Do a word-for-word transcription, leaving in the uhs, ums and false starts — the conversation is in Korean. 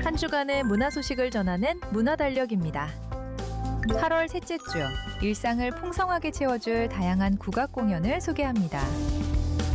한 주간의 문화 소식을 전하는 문화달력입니다. 팔월 셋째 주, 일상을 풍성하게 채워줄 다양한 국악 공연을 소개합니다.